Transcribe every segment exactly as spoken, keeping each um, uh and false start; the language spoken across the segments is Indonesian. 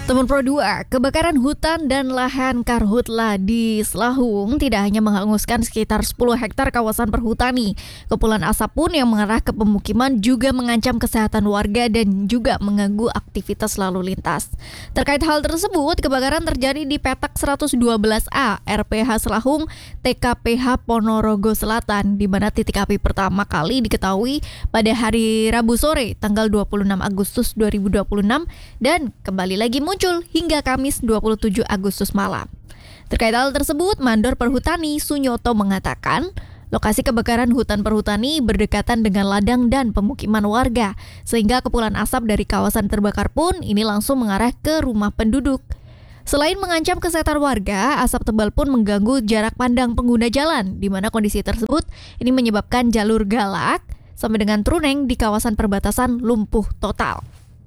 Teman Pro dua, kebakaran hutan dan lahan karhutla di Selahung tidak hanya menghanguskan sekitar sepuluh hektar kawasan perhutani. Kepulan asap pun yang mengarah ke pemukiman juga mengancam kesehatan warga dan juga mengganggu aktivitas lalu lintas. Terkait hal tersebut, kebakaran terjadi di petak seratus dua belas A R P H Selahung T K P H Ponorogo Selatan, di mana titik api pertama kali diketahui pada hari Rabu sore tanggal dua puluh enam Agustus dua ribu dua puluh enam dan kembali lagi muncul hingga Kamis dua puluh tujuh Agustus malam. Terkait hal tersebut, Mandor Perhutani Sunyoto mengatakan, lokasi kebakaran hutan perhutani berdekatan dengan ladang dan pemukiman warga, sehingga kepulan asap dari kawasan terbakar pun ini langsung mengarah ke rumah penduduk. Selain mengancam kesehatan warga, asap tebal pun mengganggu jarak pandang pengguna jalan, di mana kondisi tersebut ini menyebabkan jalur Galak sampai dengan Truneng di kawasan perbatasan lumpuh total.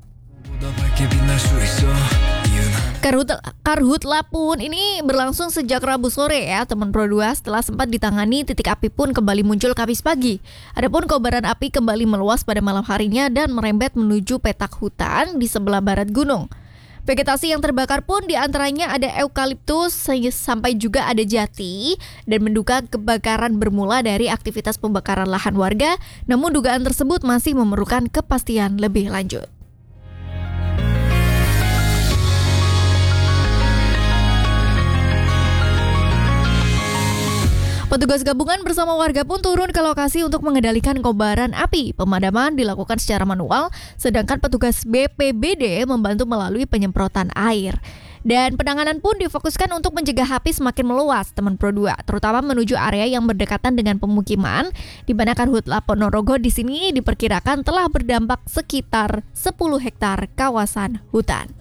Karhutla, karhutla pun ini berlangsung sejak Rabu sore ya teman Pro dua, setelah sempat ditangani titik api pun kembali muncul Kamis pagi. Adapun kobaran api kembali meluas pada malam harinya dan merembet menuju petak hutan di sebelah barat gunung. Vegetasi yang terbakar pun diantaranya ada eukaliptus sampai juga ada jati, dan menduga kebakaran bermula dari aktivitas pembakaran lahan warga, namun dugaan tersebut masih memerlukan kepastian lebih lanjut. Petugas gabungan bersama warga pun turun ke lokasi untuk mengendalikan kobaran api. Pemadaman dilakukan secara manual, sedangkan petugas B P B D membantu melalui penyemprotan air. Dan penanganan pun difokuskan untuk mencegah api semakin meluas, teman Pro dua, terutama menuju area yang berdekatan dengan pemukiman, di mana Karhutla Ponorogo di sini diperkirakan telah berdampak sekitar sepuluh hektar kawasan hutan.